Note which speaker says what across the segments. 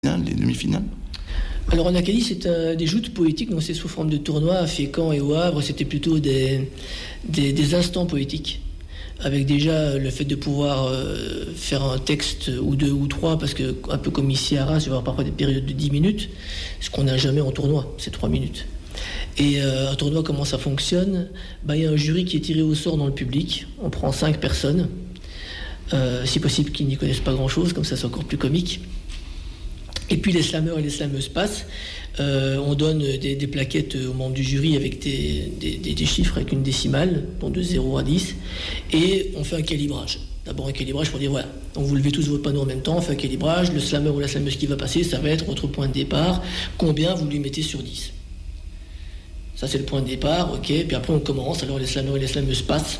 Speaker 1: les demi-finales?
Speaker 2: Alors en Acadie, c'est des joutes poétiques, donc c'est sous forme de tournois à Fécamp et au Havre. C'était plutôt des instants poétiques, avec déjà le fait de pouvoir faire un texte ou deux ou trois, parce que un peu comme ici à Arras, il va y avoir parfois des périodes de 10 minutes, ce qu'on n'a jamais en tournoi, c'est 3 minutes. Et un tournoi, comment ça fonctionne? Il y a un jury qui est tiré au sort dans le public, on prend 5 personnes, si possible qu'ils n'y connaissent pas grand-chose, comme ça c'est encore plus comique. Et puis les slameurs et les slameuses passent. On donne des plaquettes aux membres du jury avec des chiffres avec une décimale, donc de 0 à 10. Et on fait un calibrage. D'abord un calibrage pour dire voilà, donc vous levez tous votre panneau en même temps, on fait un calibrage. Le slameur ou la slameuse qui va passer, ça va être votre point de départ. Combien vous lui mettez sur 10? Ça c'est le point de départ, ok. Puis après on commence, alors les slameurs et les slameuses passent.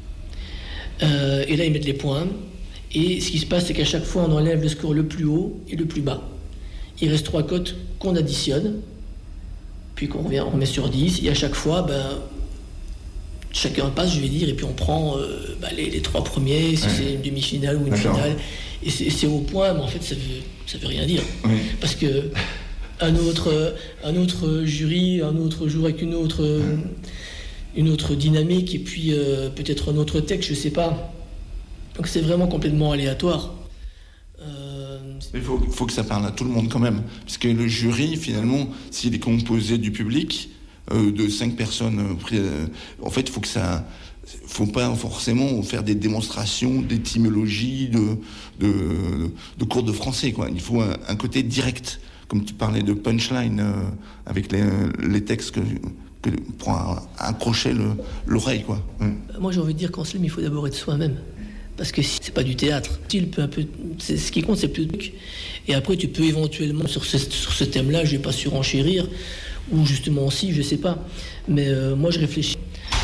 Speaker 2: Et là ils mettent les points. Et ce qui se passe, c'est qu'à chaque fois on enlève le score le plus haut et le plus bas. Il reste 3 cotes qu'on additionne, puis qu'on revient, on remet sur 10, et à chaque fois, chacun passe, je vais dire, et puis on prend les 3 premiers, si c'est une demi-finale ou une finale, et c'est au point, mais en fait, ça veut rien dire. Oui. Parce que un autre jury, un autre jour avec une autre dynamique, et puis peut-être un autre texte, je sais pas. Donc c'est vraiment complètement aléatoire.
Speaker 1: Il faut que ça parle à tout le monde quand même, parce que le jury, finalement, s'il est composé du public, de 5 personnes, en fait, faut pas forcément faire des démonstrations d'étymologie, de cours de français, quoi. Il faut un côté direct, comme tu parlais de punchline, avec les textes pour accrocher l'oreille, quoi.
Speaker 2: Moi, j'ai envie de dire qu'en slam, il faut d'abord être soi-même. Parce que c'est pas du théâtre. Ce qui compte, c'est plus de trucs. Et après, tu peux éventuellement, sur ce thème-là, je vais pas surenchérir, ou justement si, je sais pas. Mais moi, je réfléchis.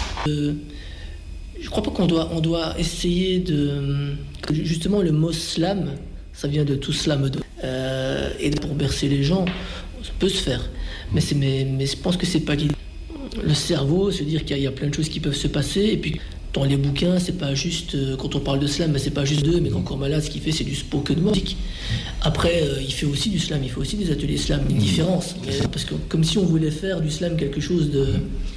Speaker 2: Je crois pas qu'on doit essayer de... Justement, le mot slam, ça vient de tout slam. Et pour bercer les gens, ça peut se faire. Mais je pense que c'est pas l'idée. Le cerveau, se dire qu'il y a plein de choses qui peuvent se passer, et puis... Dans les bouquins, c'est pas juste, quand on parle de slam, c'est pas juste mais Encore Malade, ce qu'il fait, c'est du spoken word. Après, il fait aussi du slam, il fait aussi des ateliers slam, une différence. Parce que comme si on voulait faire du slam quelque chose de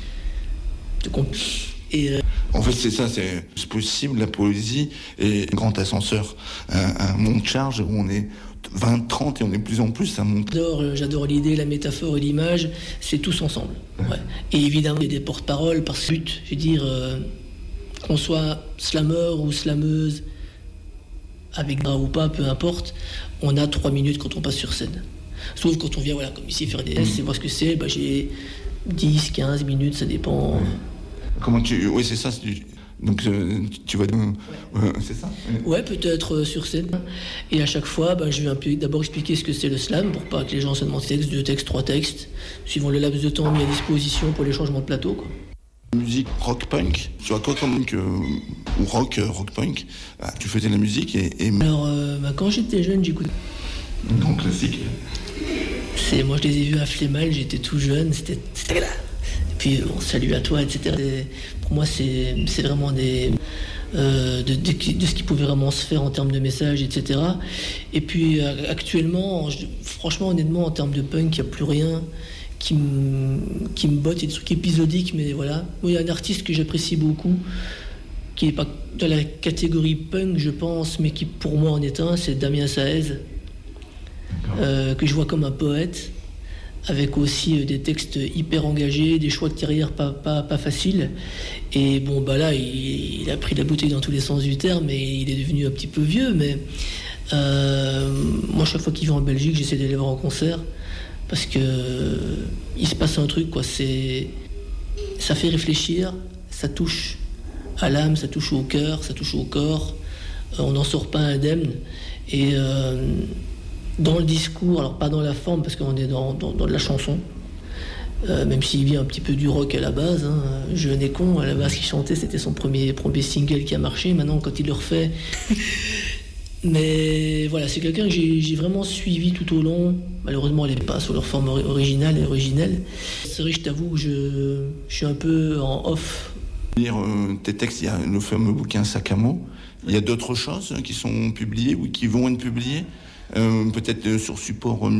Speaker 1: En fait, c'est ça, c'est possible, la poésie est un grand ascenseur, un monde charge où on est 20, 30 et on est de plus en plus, ça monte.
Speaker 2: J'adore l'idée, la métaphore et l'image, c'est tous ensemble. Ouais. Et évidemment, il y a des porte-paroles par but, je veux dire... qu'on soit slameur ou slameuse, avec bras ou pas, peu importe, on a 3 minutes quand on passe sur scène. Sauf quand on vient, comme ici, faire des tests, et voir ce que c'est, j'ai 10, 15 minutes, ça dépend.
Speaker 1: Comment tu... Oui, c'est ça, donc tu vas... c'est ça?
Speaker 2: Ouais, peut-être sur scène. Et à chaque fois, je vais un peu d'abord expliquer ce que c'est le slam, pour pas que les gens se demandent texte, 2 textes, 3 textes, suivant le laps de temps mis à disposition pour les changements de plateau, quoi.
Speaker 1: Musique rock punk, tu vois quoi comme ou rock punk, tu faisais de la musique et...
Speaker 2: Alors quand j'étais jeune, j'écoutais
Speaker 1: grand classique.
Speaker 2: Moi je les ai vus à Flémal, j'étais tout jeune, c'était là. Et puis salut à toi, etc. Pour moi c'est vraiment de ce qui pouvait vraiment se faire en termes de messages, etc. Et puis actuellement, franchement honnêtement en termes de punk, il n'y a plus rien qui me botte. Il y a des trucs épisodiques, mais voilà. Moi, il y a un artiste que j'apprécie beaucoup, qui n'est pas dans la catégorie punk, je pense, mais qui pour moi en est un, c'est Damien Saez, que je vois comme un poète, avec aussi des textes hyper engagés, des choix de carrière pas faciles. Et là, il a pris la bouteille dans tous les sens du terme, et il est devenu un petit peu vieux, mais moi, chaque fois qu'il vient en Belgique, j'essaie d'aller voir en concert, parce que il se passe un truc, quoi. Ça fait réfléchir, ça touche à l'âme, ça touche au cœur, ça touche au corps. On n'en sort pas indemne. Et dans le discours, alors pas dans la forme, parce qu'on est dans de la chanson, même s'il vient un petit peu du rock à la base, Jeune et con, à la base, qui chantait, c'était son premier single qui a marché. Maintenant, quand il le refait... Mais voilà, c'est quelqu'un que j'ai vraiment suivi tout au long. Malheureusement, elle n'est pas sur leur forme originale et originelle. C'est vrai, je t'avoue, je suis un peu en off.
Speaker 1: Lire tes textes, il y a le fameux bouquin Sac à mots. Il y a d'autres choses qui sont publiées ou qui vont être publiées, peut-être sur support